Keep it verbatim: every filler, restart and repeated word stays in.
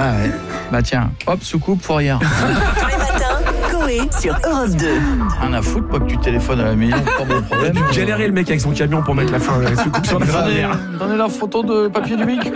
Ah ouais. Bah tiens, hop, soucoupe, faut rien. Tous les matins, Coé sur Europe deux. Rien à foutre, pas que tu téléphones à la maison, pas mon problème. Galérer le mec avec son camion pour mettre la fin, la soucoupe sur la Donnez, dernière. donnez la photo de papier du bic.